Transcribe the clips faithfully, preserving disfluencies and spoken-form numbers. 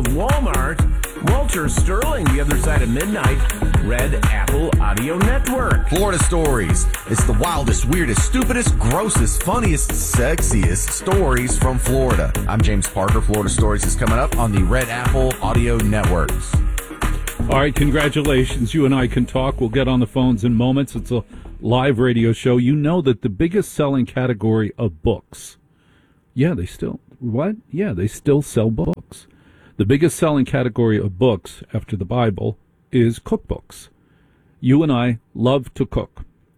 of Walmart. Walter Sterling, the other side of midnight. Red Apple Audio Network. Florida Stories. It's the wildest, weirdest, stupidest, grossest, funniest, sexiest stories from Florida. I'm James Parker. Florida Stories is coming up on the Red Apple Audio Networks. All right, congratulations. You and I can talk. We'll get on the phones in moments. It's a live radio show. You know that the biggest selling category of books, yeah, they still, what? Yeah, they still sell books. The biggest selling category of books after the Bible is cookbooks. You and I love to cook.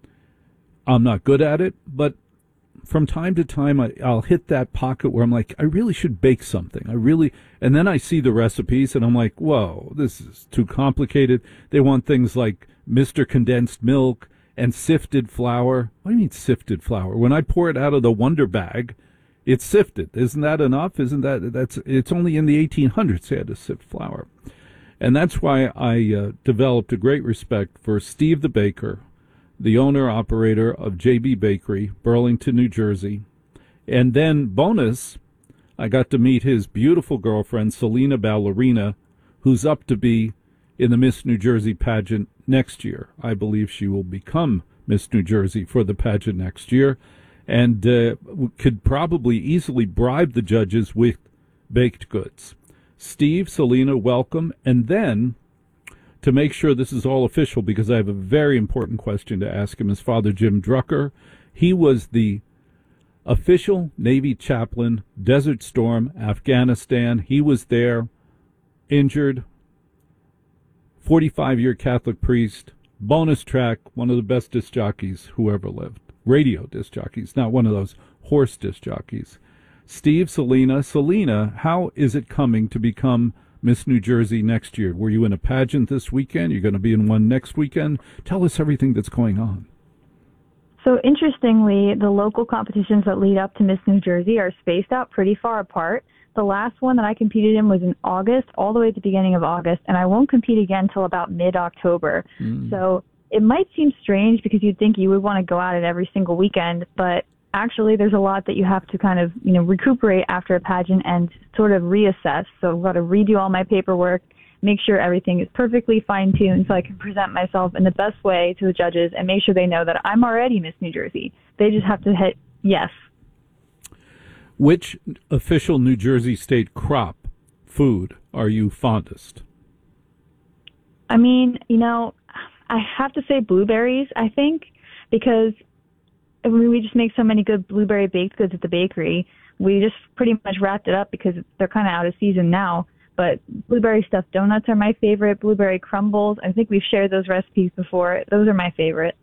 I'm not good at it, but from time to time, I, I'll hit that pocket where I'm like, I really should bake something. I really, and then I see the recipes and I'm like, whoa, this is too complicated. They want things like Mister Condensed Milk and sifted flour. What do you mean sifted flour? When I pour it out of the Wonder Bag, it's sifted. Isn't that enough? Isn't that, that's, it's only in the eighteen hundreds they had to sift flour. And that's why I uh, developed a great respect for Steve the Baker, the owner-operator of J B Bakery, Burlington, New Jersey. And then, bonus, I got to meet his beautiful girlfriend, Selena Ballerina, who's up to be in the Miss New Jersey pageant next year. I believe she will become Miss New Jersey for the pageant next year, and uh, could probably easily bribe the judges with baked goods. Steve, Selena, welcome. And then, to make sure this is all official, because I have a very important question to ask him, is Father Jim Drucker. He was the official Navy chaplain, Desert Storm, Afghanistan. He was there, injured, forty-five-year Catholic priest, bonus track, one of the best disc jockeys who ever lived. Radio disc jockeys, not one of those horse disc jockeys. Steve, Selena. Selena, how is it coming to become Miss New Jersey next year? Were you in a pageant this weekend? You're going to be in one next weekend? Tell us everything that's going on. So interestingly, the local competitions that lead up to Miss New Jersey are spaced out pretty far apart. The last one that I competed in was in August, all the way at the beginning of August, and I won't compete again until about mid-October. Mm. So it might seem strange because you'd think you would want to go at it every single weekend, but actually there's a lot that you have to kind of, you know, recuperate after a pageant and sort of reassess. So I've got to redo all my paperwork, make sure everything is perfectly fine-tuned so I can present myself in the best way to the judges and make sure they know that I'm already Miss New Jersey. They just have to hit yes. Which official New Jersey state crop food are you fondest? I mean, you know, I have to say blueberries, I think, because I mean, we just make so many good blueberry baked goods at the bakery. We just pretty much wrapped it up because they're kind of out of season now. But blueberry stuffed donuts are my favorite. Blueberry crumbles, I think we've shared those recipes before. Those are my favorite.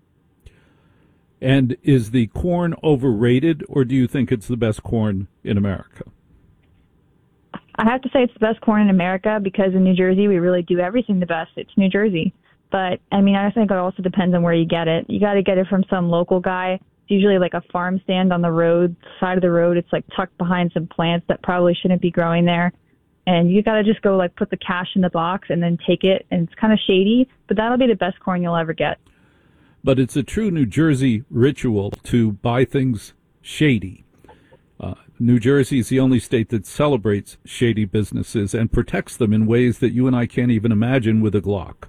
And is the corn overrated, or do you think it's the best corn in America? I have to say it's the best corn in America because in New Jersey we really do everything the best. It's New Jersey. But, I mean, I think it also depends on where you get it. You got to get it from some local guy. It's usually like a farm stand on the road, side of the road. It's like tucked behind some plants that probably shouldn't be growing there. And you got to just go like put the cash in the box and then take it. And it's kind of shady, but that'll be the best corn you'll ever get. But it's a true New Jersey ritual to buy things shady. Uh, New Jersey is the only state that celebrates shady businesses and protects them in ways that you and I can't even imagine with a Glock.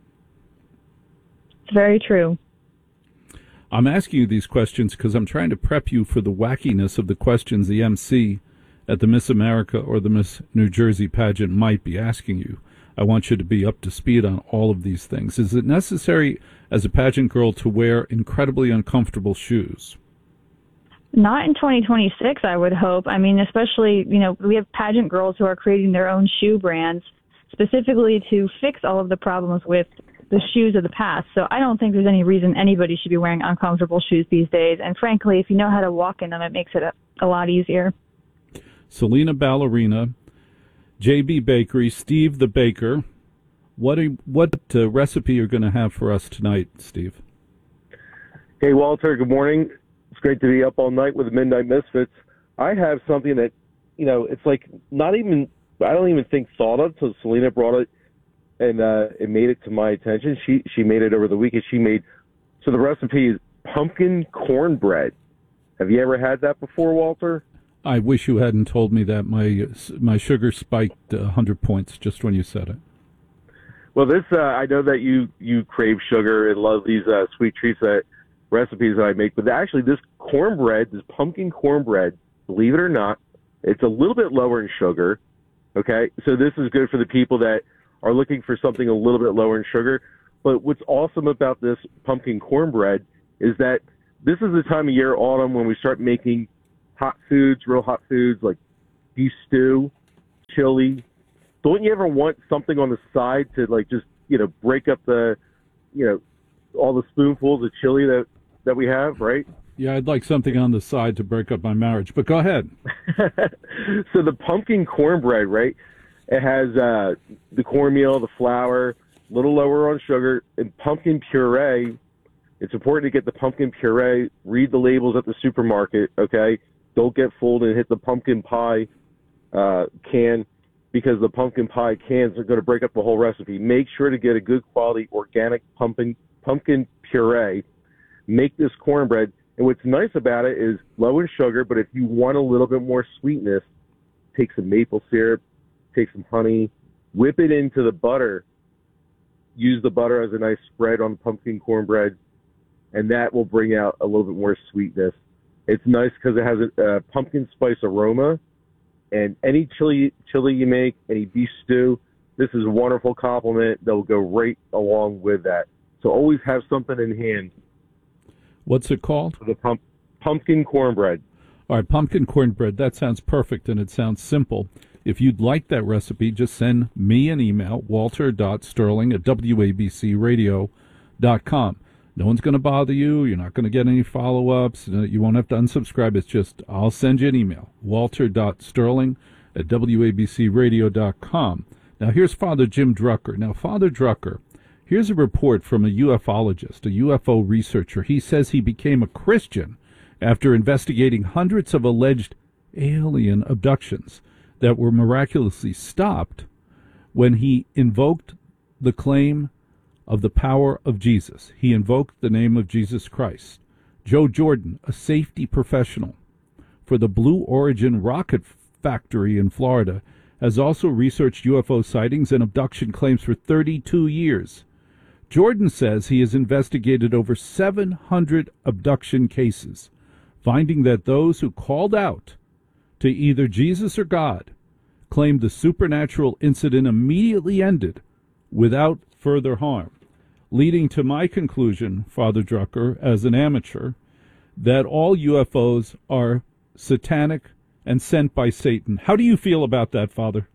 It's very true. I'm asking you these questions because I'm trying to prep you for the wackiness of the questions the M C at the Miss America or the Miss New Jersey pageant might be asking you. I want you to be up to speed on all of these things. Is it necessary as a pageant girl to wear incredibly uncomfortable shoes? Not in twenty twenty-six, I would hope. I mean, especially, you know, we have pageant girls who are creating their own shoe brands specifically to fix all of the problems with the shoes of the past. So I don't think there's any reason anybody should be wearing uncomfortable shoes these days. And frankly, if you know how to walk in them, it makes it a, a lot easier. Selena Ballerina, J B Bakery, Steve the Baker. What are, what uh, recipe you're going to have for us tonight, Steve? Hey, Walter, good morning. It's great to be up all night with the Midnight Misfits. I have something that, you know, it's like not even, I don't even think thought of, so Selena brought it and uh, it made it to my attention. She she made it over the weekend. She made, so the recipe is pumpkin cornbread. Have you ever had that before, Walter? I wish you hadn't told me that. My my sugar spiked one hundred points just when you said it. Well, this uh, I know that you you crave sugar and love these uh, sweet treats that recipes that I make, but actually this cornbread, this pumpkin cornbread, believe it or not, it's a little bit lower in sugar. Okay, so this is good for the people that are looking for something a little bit lower in sugar. But what's awesome about this pumpkin cornbread is that this is the time of year, autumn, when we start making hot foods, real hot foods like beef stew, chili. Don't you ever want something on the side to like just, you know, break up the, you know, all the spoonfuls of chili that, that we have, right? Yeah, I'd like something on the side to break up my marriage, but go ahead. So the pumpkin cornbread, right? It has uh, the cornmeal, the flour, a little lower on sugar, and pumpkin puree. It's important to get the pumpkin puree. Read the labels at the supermarket, okay? Don't get fooled and hit the pumpkin pie uh, can, because the pumpkin pie cans are going to break up the whole recipe. Make sure to get a good quality organic pumpkin pumpkin puree. Make this cornbread. And what's nice about it is low in sugar, but if you want a little bit more sweetness, take some maple syrup, take some honey, whip it into the butter. Use the butter as a nice spread on the pumpkin cornbread, and that will bring out a little bit more sweetness. It's nice because it has a, a pumpkin spice aroma, and any chili chili you make, any beef stew, this is a wonderful compliment that will go right along with that. So always have something in hand. What's it called? For the pump, pumpkin cornbread. All right, pumpkin cornbread. That sounds perfect, and it sounds simple. If you'd like that recipe, just send me an email, walter dot sterling at w a b c radio dot com. No one's going to bother you. You're not going to get any follow-ups. You won't have to unsubscribe. It's just, I'll send you an email, walter dot sterling at w a b c radio dot com. Now, here's Father Jim Drucker. Now, Father Drucker, here's a report from a ufologist, a U F O researcher. He says he became a Christian after investigating hundreds of alleged alien abductions that were miraculously stopped when he invoked the claim of the power of Jesus. He invoked the name of Jesus Christ. Joe Jordan, a safety professional for the Blue Origin rocket factory in Florida, has also researched U F O sightings and abduction claims for thirty-two years. Jordan says he has investigated over seven hundred abduction cases, finding that those who called out to either Jesus or God claimed the supernatural incident immediately ended without further harm, leading to my conclusion, Father Drucker, as an amateur, that all U F Os are satanic and sent by Satan. How do you feel about that, Father?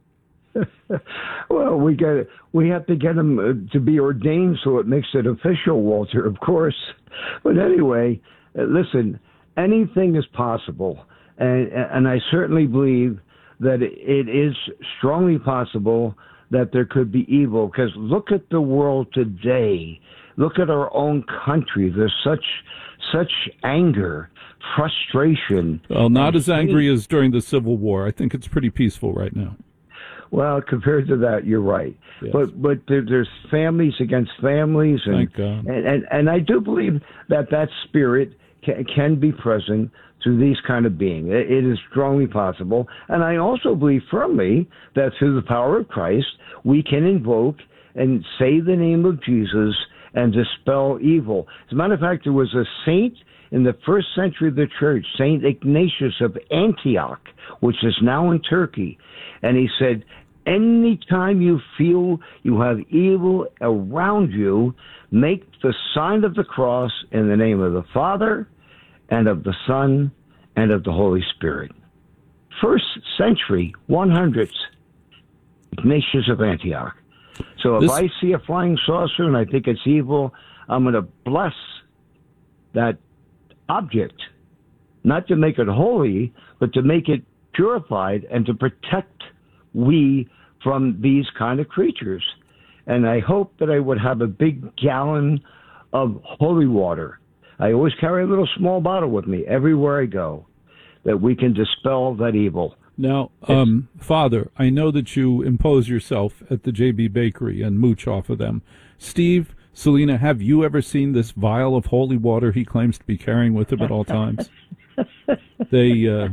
Well, we get we have to get them to be ordained so it makes it official, Walter, of course. But anyway, listen, anything is possible, and and I certainly believe that it is strongly possible that there could be evil. Because look at the world today. Look at our own country. There's such such anger, frustration. Well, not as angry as during the Civil War. I think it's pretty peaceful right now. Well, compared to that, you're right. Yes. But but there, there's families against families, and, Thank God. and and and I do believe that that spirit can, can be present through these kind of beings. It, it is strongly possible, and I also believe firmly that through the power of Christ, we can invoke and say the name of Jesus and dispel evil. As a matter of fact, there was a saint in the first century of the church, Saint Ignatius of Antioch, which is now in Turkey, and he said, anytime you feel you have evil around you, make the sign of the cross in the name of the Father and of the Son and of the Holy Spirit. First century, one hundreds, Ignatius of Antioch. So if This... I see a flying saucer and I think it's evil, I'm going to bless that object, not to make it holy, but to make it purified and to protect we from these kind of creatures. And I hope that I would have a big gallon of holy water. I always carry a little small bottle with me everywhere I go, that we can dispel that evil. Now, um, Father, I know that you impose yourself at the J B Bakery and mooch off of them. Steve, Selena, have you ever seen this vial of holy water he claims to be carrying with him at all times? they uh,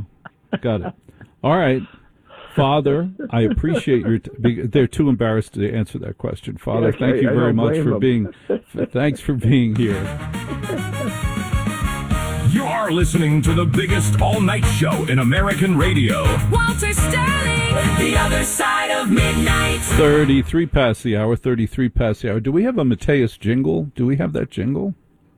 Got it. All right. Father, I appreciate your. T- they're too embarrassed to answer that question. Father, Yes, thank I- you I very don't much blame for them. being. f- thanks for being here. You're listening to the biggest all-night show in American radio. Walter Sterling, the other side of midnight. Thirty-three past the hour. Thirty-three past the hour. Do we have a Mateus jingle? Do we have that jingle?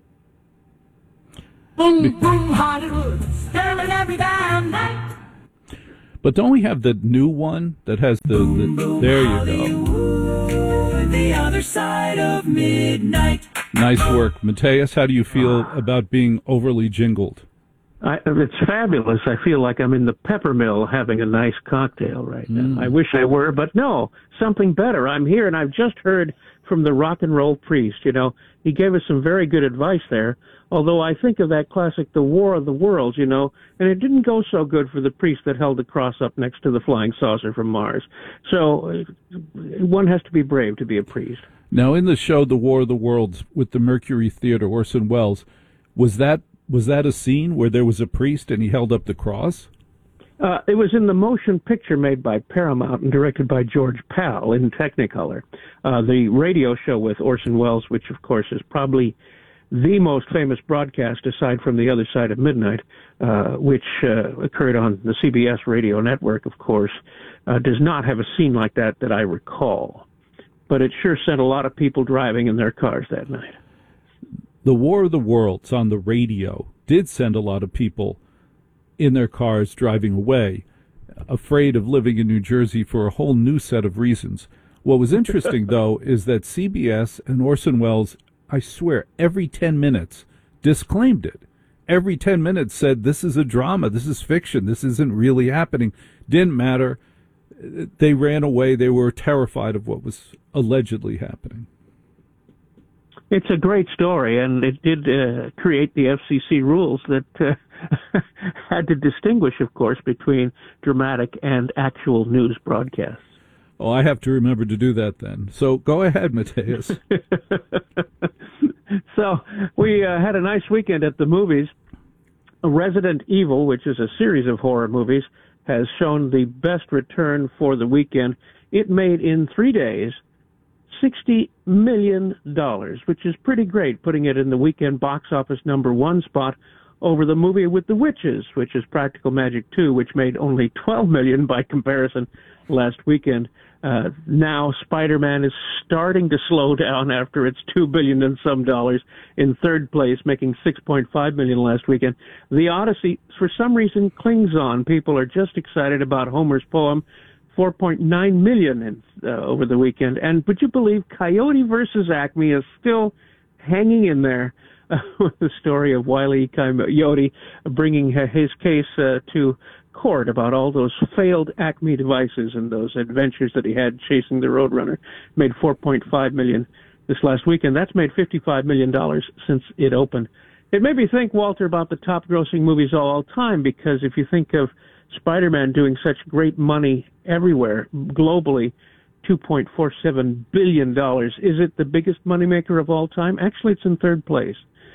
Boom, boom, Hollywood, Sterling every damn night. But don't we have the new one that has the, the there you go. The other side of midnight. Nice work. Mateus, how do you feel about being overly jingled? I, it's fabulous. I feel like I'm in the Peppermill having a nice cocktail right now. I wish I were, but no, something better. I'm here, and I've just heard from the rock and roll priest. You know, he gave us some very good advice there, although I think of that classic, The War of the Worlds, you know, and it didn't go so good for the priest that held the cross up next to the flying saucer from Mars. So uh, one has to be brave to be a priest. Now, in the show The War of the Worlds with the Mercury Theater, Orson Welles, was that was that a scene where there was a priest and he held up the cross? Uh, it was in the motion picture made by Paramount and directed by George Pal in Technicolor. Uh, the radio show with Orson Welles, which, of course, is probably the most famous broadcast aside from The Other Side of Midnight, uh, which uh, occurred on the C B S radio network, of course, uh, does not have a scene like that that I recall. But it sure sent a lot of people driving in their cars that night. The War of the Worlds on the radio did send a lot of people in their cars driving away, afraid of living in New Jersey for a whole new set of reasons. What was interesting, though, is that C B S and Orson Welles, I swear, every ten minutes disclaimed it. Every ten minutes said, this is a drama, this is fiction, this isn't really happening. Didn't matter. They ran away. They were terrified of what was allegedly happening. It's a great story, and it did uh, create the F C C rules that uh, had to distinguish, of course, between dramatic and actual news broadcasts. Oh, I have to remember to do that then. So go ahead, Mateus. So we uh, had a nice weekend at the movies. Resident Evil, which is a series of horror movies, has shown the best return for the weekend. It made in three days sixty million dollars, which is pretty great, putting it in the weekend box office number one spot over the movie with the witches, which is Practical Magic two, which made only twelve million dollars by comparison last weekend. Uh, now Spider-Man is starting to slow down after its two billion dollars and some dollars in third place, making six point five million dollars last weekend. The Odyssey, for some reason, clings on. People are just excited about Homer's poem, four point nine million dollars in, uh, over the weekend. And would you believe Coyote versus Acme is still hanging in there uh, with the story of Wile E. Coyote bringing his case uh, to court about all those failed Acme devices and those adventures that he had chasing the Roadrunner. Made four point five million dollars this last weekend. That's made fifty-five million dollars since it opened. It made me think, Walter, about the top grossing movies of all time, because if you think of Spider-Man doing such great money everywhere, globally, two point four seven billion dollars, is it the biggest moneymaker of all time? Actually, it's in third place.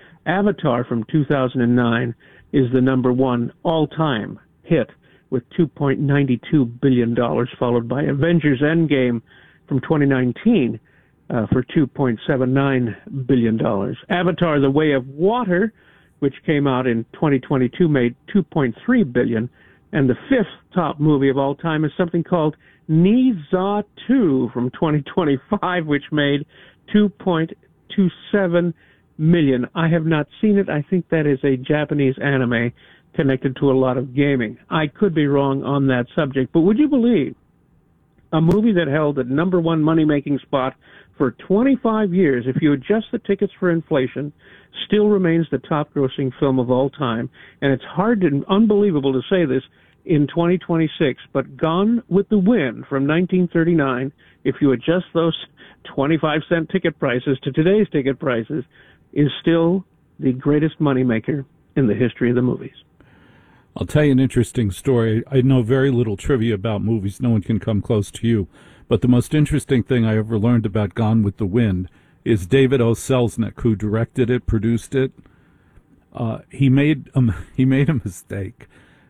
Avatar from two thousand nine is the number one all-time hit with two point nine two billion dollars, followed by Avengers Endgame from twenty nineteen uh, for two point seven nine billion dollars. Avatar The Way of Water, which came out in twenty twenty-two, made two point three billion dollars. And the fifth top movie of all time is something called Ni Za two from twenty twenty-five, which made two point two seven million dollars. I have not seen it. I think that is a Japanese anime connected to a lot of gaming. I could be wrong on that subject, but would you believe a movie that held the number one money-making spot for twenty-five years, if you adjust the tickets for inflation, still remains the top-grossing film of all time? And it's hard and unbelievable to say this in twenty twenty-six, but Gone with the Wind from nineteen thirty-nine, if you adjust those twenty-five cent ticket prices to today's ticket prices, is still the greatest moneymaker in the history of the movies. I'll tell you an interesting story. I know very little trivia about movies. No one can come close to you. But the most interesting thing I ever learned about Gone with the Wind is David O. Selznick, who directed it, produced it. Uh, he made um, he made a mistake.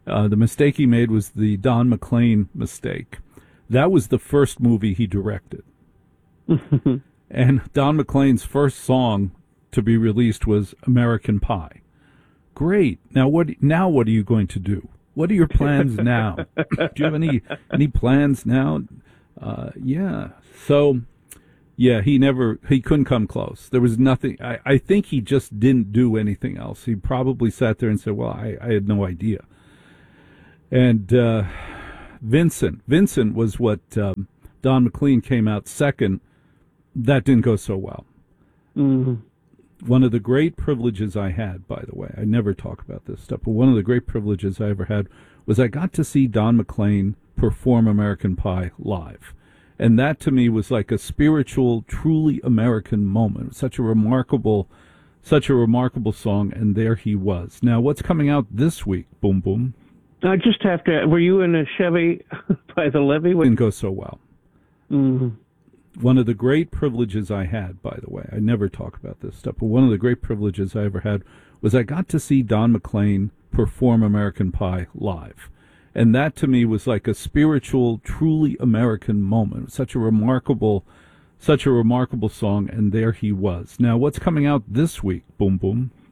Uh, the mistake he made was the Don McLean mistake. That was the first movie he directed. And Don McLean's first song to be released was American Pie. Great. Now what now what are you going to do? What are your plans now? Do you have any any plans now? Uh, yeah. So yeah, he never he couldn't come close. There was nothing I, I think he just didn't do anything else. He probably sat there and said, well, I, I had no idea. And uh, Vincent. Vincent was what um, Don McLean came out second. That didn't go so well. Mm-hmm. One of the great privileges I had, by the way, I never talk about this stuff, but one of the great privileges I ever had was I got to see Don McLean perform American Pie live. And that to me was like a spiritual, truly American moment. Such a remarkable, such a remarkable song, and there he was. Now, what's coming out this week? Boom, boom. I just have to, were you in a Chevy by the levee? Didn't go so well. Mm-hmm. One of the great privileges I had, by the way, I never talk about this stuff, but one of the great privileges I ever had was I got to see Don McLean perform American Pie live. And that to me was like a spiritual, truly American moment. Such a remarkable, such a remarkable song, and there he was. Now, what's coming out this week? Boom, boom.